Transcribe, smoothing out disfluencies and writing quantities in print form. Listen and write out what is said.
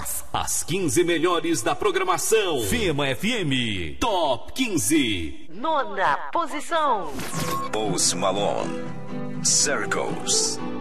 As 15 melhores da programação. Fema FM Top 15. Nona posição. Post Malone, Circles.